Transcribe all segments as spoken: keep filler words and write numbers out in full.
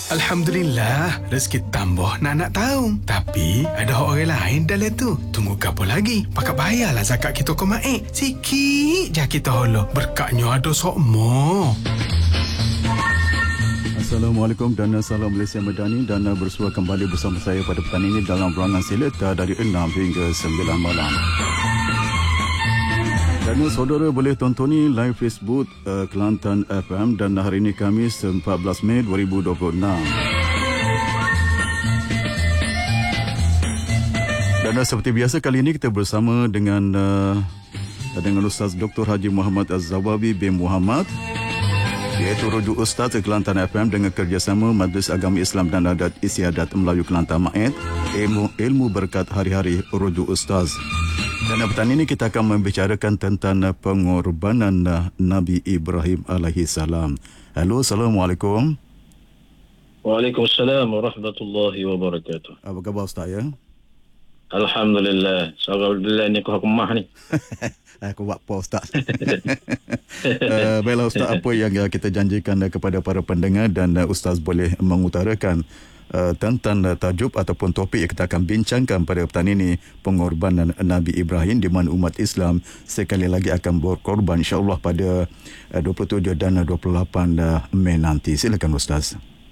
Alhamdulillah, rezeki tambah nak nak tahu. Tapi ada orang lain dalam tu. Tunggu apa lagi? Pakat bayarlah zakat kita ke mak. Sikit je kita holo. Berkatnya ada sokmo. Assalamualaikum dan salam Malaysia Madani, dan bersua kembali bersama saya pada petang ini dalam perangan silet dari enam hingga sembilan malam. Dan saudara boleh tonton live Facebook uh, Kelantan F M, dan hari ini Khamis empat belas Mei dua ribu dua puluh enam. Dan uh, seperti biasa kali ini kita bersama dengan uh, dengan Ustaz Doktor Haji Muhammad Az-Zawawi bin Muhammad, iaitu rujuk Ustaz Kelantan F M dengan kerjasama Majlis Agama Islam dan Adat Istiadat Melayu Kelantan Maet, ilmu, ilmu berkat hari-hari rujuk Ustaz. Dan petang ini kita akan membicarakan tentang pengorbanan Nabi Ibrahim alaihi salam. Halo, Assalamualaikum. Waalaikumsalam warahmatullahi wabarakatuh. Apa khabar Ustaz ya? Alhamdulillah. Alhamdulillah ni aku hukumah ni. Aku buat apa Ustaz? uh, baiklah Ustaz, apa yang kita janjikan kepada para pendengar, dan uh, Ustaz boleh mengutarakan uh, tentang uh, tajuk ataupun topik yang kita akan bincangkan pada petang ini, pengorbanan Nabi Ibrahim, di mana umat Islam sekali lagi akan berkorban insya-Allah pada uh, dua puluh tujuh dan dua puluh lapan uh, Mei nanti. Silakan Ustaz.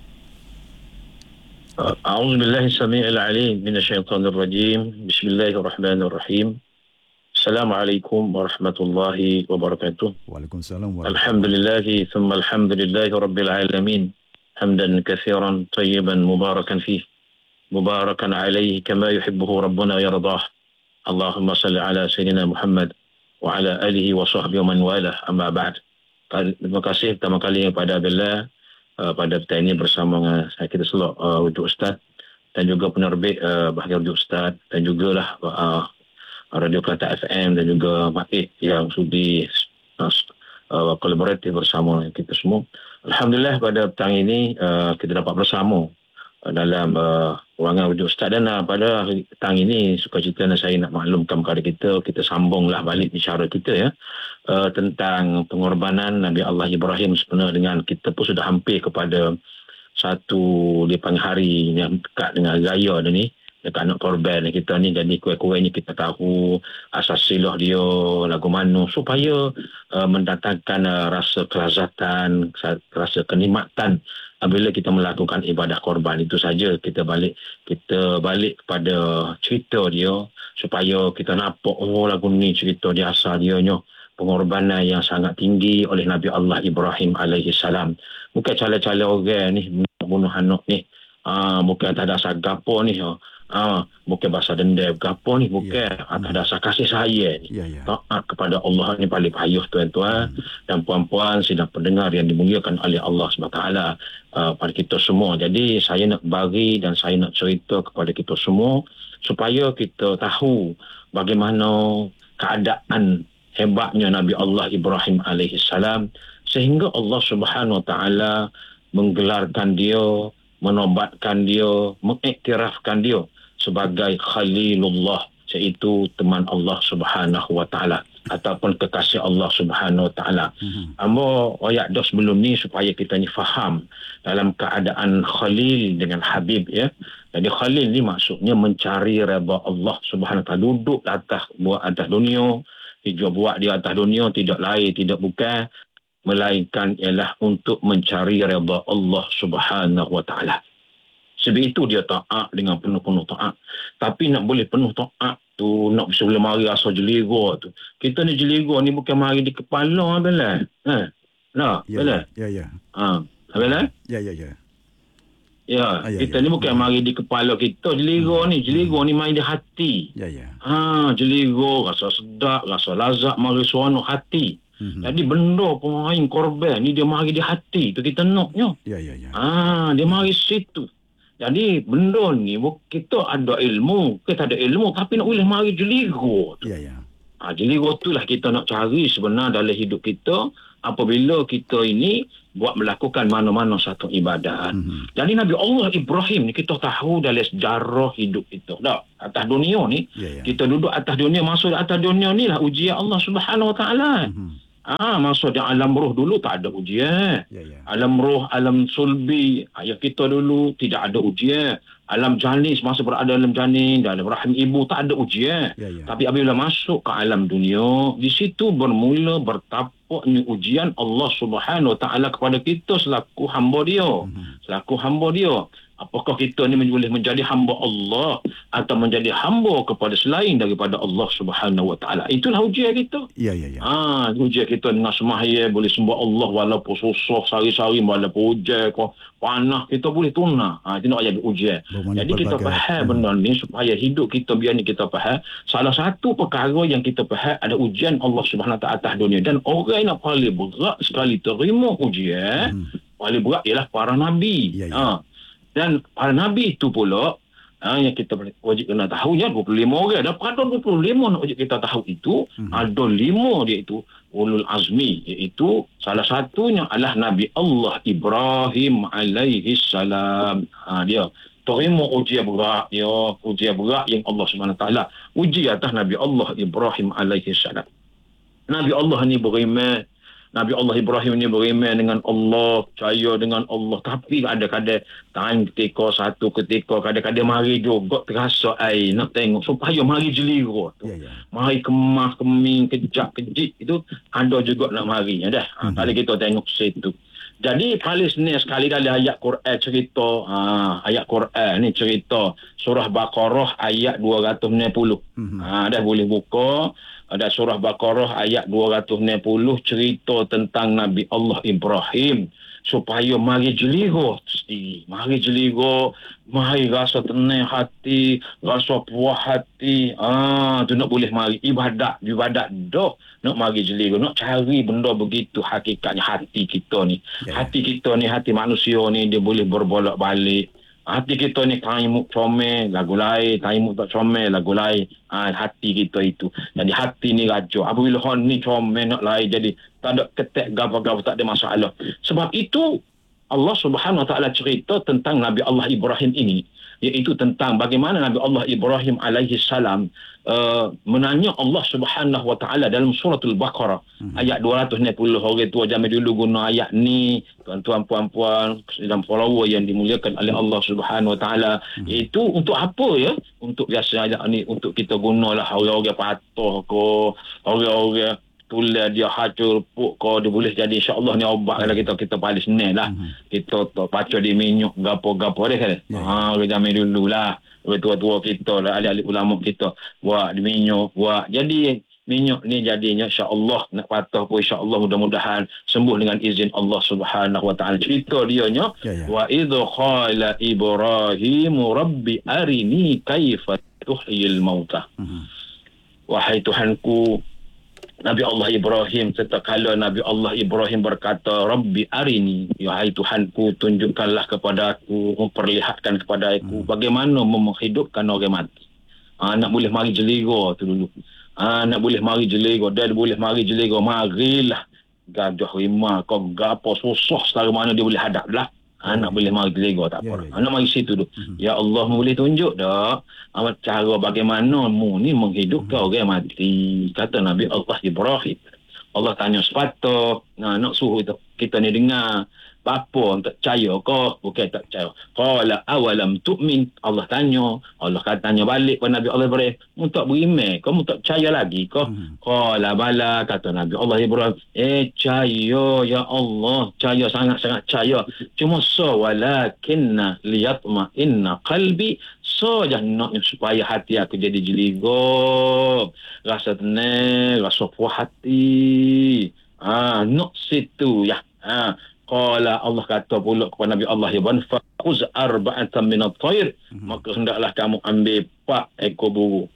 A'udzu billahi samii'il 'aliim minasyaitonir rajiim. Bismillahirrahmanirrahim. Assalamualaikum warahmatullahi wabarakatuh. Waalaikumsalam warahmatullahi. Alhamdulillahi thumma alhamdulillahi rabbil alamin. Hamdan katsiran tayyiban mubarakan fih. Mubarakan alaihi kama yuhibbuhu rabbuna yardah. Allahumma salli ala sayyidina Muhammad wa ala alihi wa sahbihi wa man walah. Amma ba'd. Terima kasih pertama kali kepada Allah uh, pada petang ini bersama dengan saya kita selok uh, Wujud Ustaz, dan juga penerbit uh, bahagian Wujud Ustaz, dan jugalah uh, Radio Kelantan F M, dan juga Maid yang sudi uh, uh, kolaboratif bersama kita semua. Alhamdulillah pada petang ini uh, kita dapat bersama uh, dalam uh, ruangan Wujud Ustaz, dan uh, pada petang ini sukacita saya nak maklumkan kepada kita, kita sambunglah balik bicara kita ya uh, tentang pengorbanan Nabi Allah Ibrahim. Sebenarnya dengan kita pun sudah hampir kepada satu dipanggil hari yang dekat dengan raya ni, dekat anak korban kita ni. Jadi kurang-kurangnya kita tahu asas silah dia lagu mana, supaya uh, mendatangkan uh, rasa kelazatan, rasa kenikmatan uh, bila kita melakukan ibadah korban. Itu saja kita balik kita balik kepada cerita dia, supaya kita nampak oh lagu ni cerita dia asal dia nyo pengorbanan yang sangat tinggi oleh Nabi Allah Ibrahim alaihi salam. Bukan cala-cala orang ni bunuh anak ni, ah uh, bukan tak ada asal gapo ni. Uh, Ah, bukan bahasa dendam gapo ni, bukan yeah. Atas dasar kasih sayang ni. Yeah, yeah. Taat kepada Allah ni paling payuh tuan-tuan mm. dan puan-puan sidang pendengar yang dimuliakan oleh Allah subhanahu wa taala, uh, pada kita semua. Jadi saya nak bagi dan saya nak cerita kepada kita semua supaya kita tahu bagaimana keadaan hebatnya Nabi Allah Ibrahim alaihi salam, sehingga Allah Subhanahu wa taala menggelarkan dia, menobatkan dia, mengiktirafkan dia sebagai Khalilullah, iaitu teman Allah Subhanahu wa taala ataupun kekasih Allah Subhanahu wa taala. Hmm. Amo ayat dah sebelum ni supaya kita ni faham dalam keadaan Khalil dengan Habib ya. Jadi Khalil ni maksudnya mencari redha Allah Subhanahu wa taala, duduk atas buat atas dunia, hijau buat di atas dunia tidak lain tidak bukan melainkan ialah untuk mencari redha Allah Subhanahu wa taala. Sebab itu dia taat dengan penuh-penuh taat. Tapi nak boleh penuh taat tu, nak bisa boleh mari asal jelira tu. Kita ni jelira ni bukan mari di kepala belah. Ha. Nah, ya, belah. Ya, ya. Ha, belah? Ya, ya, ya. Ya, ah, ya kita ya. ni bukan ya. mari di kepala kita. Jelira hmm. ni, jelira hmm. ni mari di hati. Ya, ya. Ha, jelira rasa sedap, rasa lazat, mari seronok hati. Hmm. Jadi benda pemain korban ni dia mari di hati tu kita naknya. Ya, ya, ya. Ah, dia mari situ. Jadi benda ni kita ada ilmu, kita ada ilmu tapi nak boleh mari jelira tu. Ya, ya. Ah, jelira itulah kita nak cari sebenarnya dalam hidup kita apabila kita ini buat melakukan mana-mana satu ibadat. Mm-hmm. Jadi Nabi Allah Ibrahim ni kita tahu dalam sejarah hidup kita. Dah, atas dunia ni, yeah, yeah. kita duduk atas dunia, masuk atas dunia ni lah ujian Allah Subhanahu Wa Taala. Mm-hmm. Ah, maksudnya alam roh dulu tak ada ujian. Ya, ya. Alam roh, alam sulbi, ayah kita dulu tidak ada ujian. Alam janin, masa berada dalam janin, dalam rahim ibu tak ada ujian. Ya, ya. Tapi apabila masuk ke alam dunia, di situ bermula bertapaknya ujian Allah Subhanahu Wa Taala kepada kita selaku hamba dia. Mhm. Selaku hamba dia. Apakah kita ni boleh menjadi hamba Allah atau menjadi hamba kepada selain daripada Allah Subhanahu Wa Taala? Itulah ujian kita. Ya, ya, ya. Ah, ujian kita dengan sembahyang boleh sembah Allah walaupun susah sehari-hari walaupun hujan kau panah kita boleh tunang. Ah, itu nak ayat ujian. Bermakna Jadi kita pelbagai- faham Hmm. benda ni supaya hidup kita biar ni kita faham. Salah satu perkara yang kita faham ada ujian Allah Subhanahu Wa Taala atas dunia, dan orang yang paling berat sekali terima ujian Hmm. paling berat ialah para nabi. Ya, ya. Ah. Dan para nabi itu pula ha, yang kita wajib kena tahu ya, dua puluh lima orang. Dan pada dua puluh lima nak wajib kita tahu itu, Mhm. ada lima dia itu ulul azmi, iaitu salah satunya adalah Nabi Allah Ibrahim alaihi salam. Ha, dia terima ujian berat ya, ujian berat yang Allah Subhanahu Wa Taala uji atas Nabi Allah Ibrahim alaihi salam. Nabi Allah ni beriman, Nabi Allah Ibrahim ni beriman dengan Allah, percaya dengan Allah. Tapi kadang-kadang tangan ketika satu ketika kadang-kadang mari juga terasa air nak tengok supaya mari jelira tu. Ya, ya. Mari kemas, keming, kejap, kejik itu ada juga nak marinya dah. Ha, Mhm. kali kita tengok situ. Jadi paling senang sekali dalam ayat Quran cerita, ha, ayat Quran ni cerita surah Baqarah ayat dua ratus enam puluh. Mhm. Ha, dah boleh buka. Ada surah Baqarah ayat dua ratus enam puluh cerita tentang Nabi Allah Ibrahim supaya mari jelira sendiri. Mari jelira, mari rasa tenang hati, rasa puas hati. Ah, tu nak boleh mari ibadat, ibadat dah nak mari jelira, nak cari benda begitu hakikatnya hati kita ni. Ya, ya. Hati kita ni, hati manusia ni dia boleh berbolak-balik. Hati kita ni taimuk comel, lagu lain. Taimuk tak comel, lagu lain. Ha, hati kita itu. Jadi hati ni raja. Apabila hon ni comel nak lain, jadi tak ada ketek gapa-gapa, tak ada masalah. Sebab itu Allah Subhanahu Wa Taala cerita tentang Nabi Allah Ibrahim ini, iaitu tentang bagaimana Nabi Allah Ibrahim alaihi salam uh, menanya Allah Subhanahu Wa Taala dalam suratul Baqarah hmm. ayat dua ratus enam puluh. Orang tua zaman dulu guna ayat ni, tuan-tuan puan-puan dan follower yang dimuliakan oleh Allah Subhanahu Wa Taala. Hmm. Itu untuk apa ya? Untuk biasa ayat ni untuk kita gunalah orang-orang patuh ko, orang-orang tulah dia hacur puk kau dia boleh jadi insya-Allah ni obat kalau kita kita paling senang lah. Mm-hmm. Kita tak baca di minyak gapo-gapo dia kan. Yeah. Ha zaman dululah. Tua-tua kita lah, ahli-ahli ulama kita buat di minyak, buat. Jadi minyak ni jadinya insya-Allah nak patah pun insya-Allah mudah-mudahan sembuh dengan izin Allah Subhanahu Wa Taala. Cerita dia nya yeah, yeah. Wa idh qala Ibrahim rabbi arini kaifa tuhyil mauta. Mm-hmm. Wahai Tuhanku, Nabi Allah Ibrahim, setakala Nabi Allah Ibrahim berkata, Rabbi arini, ya hai Tuhanku, tunjukkanlah kepada aku, memperlihatkan kepada aku hmm. bagaimana menghidupkan orang mati. Ha, nak boleh mari jelira tu dulu. Ha, nak boleh mari jelira, dia boleh mari jelira, marilah gajah rimau, kau gapo susah setara mana dia boleh hadap lah. Ha, nak boleh mari jelira tak apa. Ya, ya, ya. Nak mari situ tu. Hmm. Ya Allah, boleh tunjuk dah cara bagaimana mu ni menghidupkan hmm. orang mati. Kata Nabi Allah Ibrahim. Allah tanya sepatah. Nah, nak suruh kita ni dengar. Apa tak percaya kau? Bukan tak percaya. Qala awalam tu'min. Allah tanya. Allah kata tanya balik pada Nabi Allah Ibrahim. Mu tak beriman? Kau mu tak percaya lagi kau? Hmm. Qala bala. Kata Nabi Allah Ibrahim. Eh, percaya ya Allah. Percaya, sangat-sangat percaya. Cuma so walakinna liyatma inna qalbi. So jangan nak supaya hati aku jadi jelira. Rasa tenang. Rasa puas hati. Ah, nak situ ya. Ah. Qala Allah kata pula kepada Nabi Allah Ibrahim, fa'uz arba'atan min at-tayr, mm-hmm. maka hendaklah kamu ambil empat ekor burung.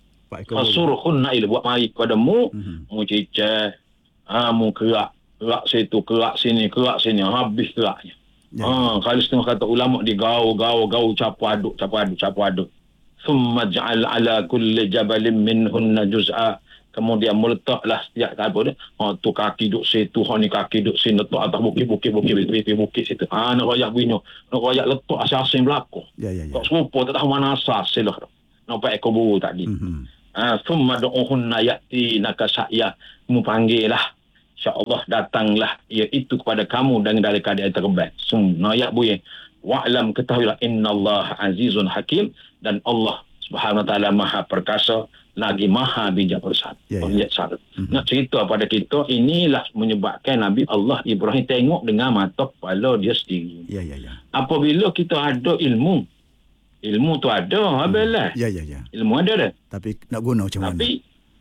Fasurhunna ila buat mari kepadamu, mm-hmm. mu cicah, ah mu kerak, kerak situ, kerak sini, kerak sini, habis keraknya. Ya. Ah, kalau setengah kata ulama digau, gau, gau, capu aduk, capu aduk, capu aduk. Thumma ja'al ala kulli jabalin minhunna juz'a. Kemudian meletaklah setiap apa dia. Ha, tu kaki duduk situ, ha ni kaki duduk sini, letak atas bukit-bukit, bukit-bukit, bukit situ. Ha, nak royak bunyi. Nak royak letak asas-asas belakang. Ya, ya, ya. Tak serupa, tak tahu mana asas lah. Nampak ekor burung tadi. Mm-hmm. Ha, thumma du'uhunna ya'ti naka sa'ya. Mu panggil lah. insya-Allah datanglah iaitu kepada kamu dan dari keadaan terbaik. Semua ayat buye. Wa'lam, ketahuilah innallaha azizun hakim, dan Allah Subhanahu wa taala Maha perkasa lagi Maha bijak bersatu. Ya, ya. Bijaksana. Mm-hmm. Nak cerita pada kita, inilah menyebabkan Nabi Allah Ibrahim tengok dengan mata kepala dia sendiri. Ya, ya, ya. Apabila kita ada ilmu, ilmu tu ada, habislah. Ya, ya, ya. Ilmu ada dah. Tapi nak guna macam mana? Tapi